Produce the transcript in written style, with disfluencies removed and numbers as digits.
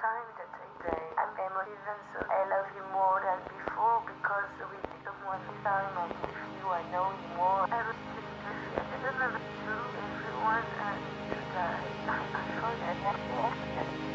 time that I say I'm emotive and so I love you more than before because with someone this time I'm with you, I know you more.